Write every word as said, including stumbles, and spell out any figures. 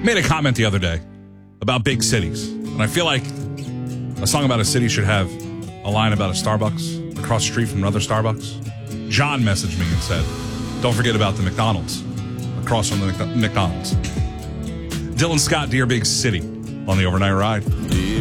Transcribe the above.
made a comment the other day about big cities. And I feel like a song about a city should have a line about a Starbucks across the street from another Starbucks. John messaged me and said, don't forget about the McDonald's across from the McDonald's. Dylan Scott, Dear Big City on the Overnight Ride.